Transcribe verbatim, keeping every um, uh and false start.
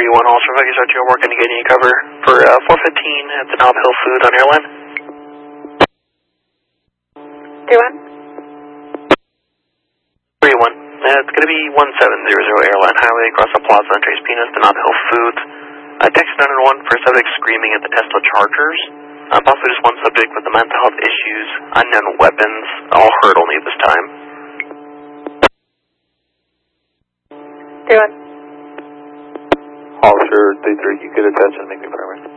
three one, all surveyors are to working to get you cover for uh, four fifteen at the Knob Hill Food on airline. three one? three one. Uh, it's going to be one seven zero zero Airline Highway across the plaza on Tres Pinos, the Knob Hill Foods. Uh, text nine one for a subject screaming at the Tesla Chargers. Uh, possibly just one subject with the mental health issues, unknown weapons, all hurt only this time. three one. Officer three three, you could attach and make the primary.